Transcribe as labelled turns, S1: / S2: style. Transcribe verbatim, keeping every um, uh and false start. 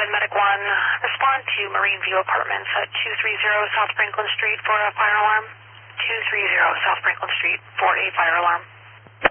S1: seven, Medic one, respond to Marine View Apartments at two three zero South Franklin Street for a fire alarm. two three zero South Franklin Street for a fire alarm.